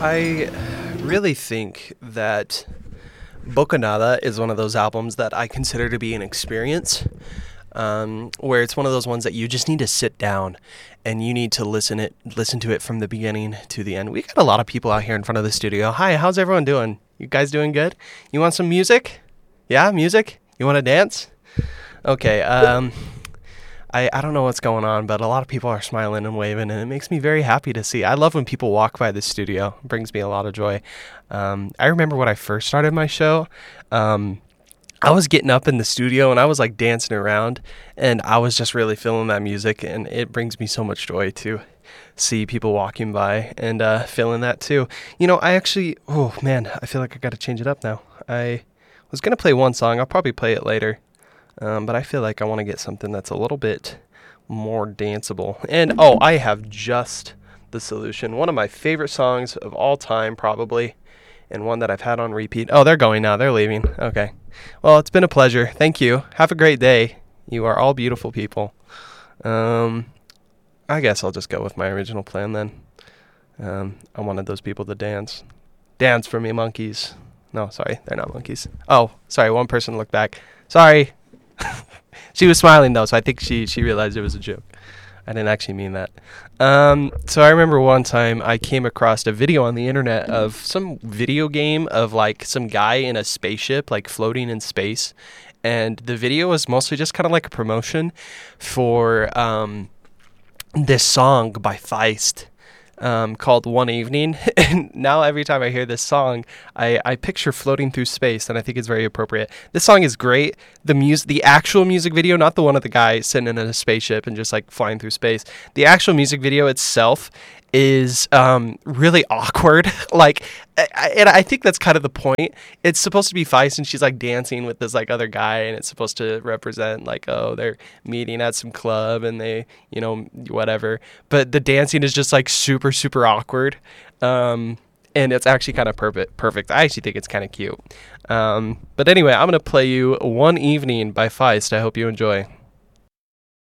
I really think that Bocanada is one of those albums that I consider to be an experience, where it's one of those ones that you just need to sit down and you need to listen to it from the beginning to the end. We got a lot of people out here in front of the studio. Hi, how's everyone doing? You guys doing good? You want some music? Yeah, music? You want to dance? Okay, I don't know what's going on, but a lot of people are smiling and waving, and it makes me very happy to see. I love when people walk by the studio. It brings me a lot of joy. I remember when I first started my show, I was getting up in the studio, and I was like dancing around, and I was just really feeling that music, and it brings me so much joy to see people walking by and feeling that too. You know, I feel like I got to change it up now. I was going to play one song. I'll probably play it later. But I feel like I want to get something that's a little bit more danceable. And, I have just the solution. One of my favorite songs of all time, probably, and one that I've had on repeat. Oh, they're going now. They're leaving. Okay. Well, it's been a pleasure. Thank you. Have a great day. You are all beautiful people. I guess I'll just go with my original plan then. I wanted those people to dance. Dance for me, monkeys. No, sorry. They're not monkeys. Oh, sorry. One person looked back. Sorry. She was smiling though, so I think she realized it was a joke. I didn't actually mean that. So I remember one time I came across a video on the internet of some video game of like some guy in a spaceship like floating in space, and the video was mostly just kind of like a promotion for this song by Feist. Called One Evening, and now every time I hear this song, I picture floating through space, and I think it's very appropriate. This song is great. The actual music video, not the one of the guy sitting in a spaceship and just like flying through space. The actual music video itself is really awkward. And I think that's kind of the point. It's supposed to be Feist, and she's like dancing with this like other guy, and it's supposed to represent like, they're meeting at some club and they, whatever. But the dancing is just like super, super awkward. And it's actually kind of perfect. I actually think it's kind of cute. But anyway, I'm going to play you One Evening by Feist. I hope you enjoy.